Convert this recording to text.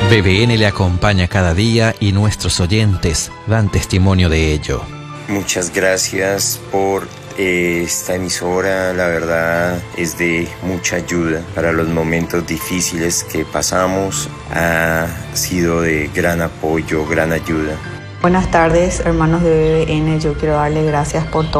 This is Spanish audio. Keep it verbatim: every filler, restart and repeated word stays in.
B B N le acompaña cada día y nuestros oyentes dan testimonio de ello. Muchas gracias por eh, esta emisora, la verdad es de mucha ayuda para los momentos difíciles que pasamos, ha sido de gran apoyo, gran ayuda. Buenas tardes, hermanos de B B N, yo quiero darle gracias por todo.